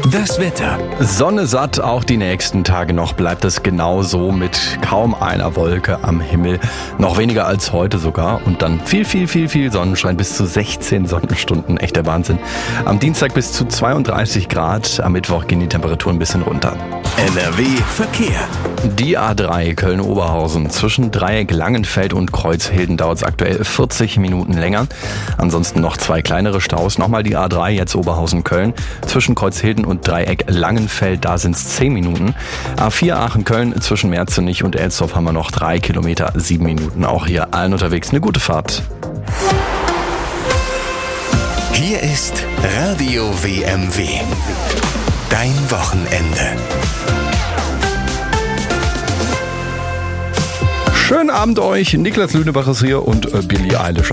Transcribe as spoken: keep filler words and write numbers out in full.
Das Wetter. Sonne satt, auch die nächsten Tage noch bleibt es genauso mit kaum einer Wolke am Himmel. Noch weniger als heute sogar und dann viel, viel, viel, viel Sonnenschein, bis zu sechzehn Sonnenstunden. Echt der Wahnsinn. Am Dienstag bis zu zweiunddreißig Grad, am Mittwoch gehen die Temperaturen ein bisschen runter. N R W Verkehr. Die A drei Köln-Oberhausen zwischen Dreieck Langenfeld und Kreuzhilden dauert es aktuell vierzig Minuten länger. Ansonsten noch zwei kleinere Staus. Nochmal die A drei, jetzt Oberhausen-Köln. Zwischen Kreuzhilden und Dreieck Langenfeld, da sind es zehn Minuten. A vier Aachen-Köln zwischen Merzenich und Elsdorf haben wir noch drei Kilometer, sieben Minuten. Auch hier allen unterwegs eine gute Fahrt. Hier ist Radio W M W. Dein Wochenende. Schönen Abend euch. Niklas Lünebach ist hier und äh, Billie Eilish.